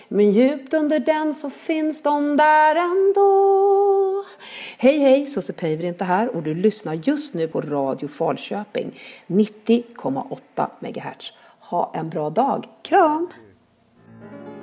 Men djupt under den så finns de där ändå. Hej, Susse-Päivärinta inte här och du lyssnar just nu på Radio Falköping 90,8 MHz. Ha en bra dag. Kram!